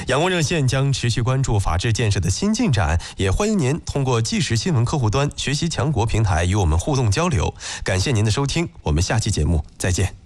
阳光热线将持续关注法治建设的新进展，也欢迎您通过即时新闻客户端、学习强国平台与我们互动交流。感谢您的收听，我们下期节目再见。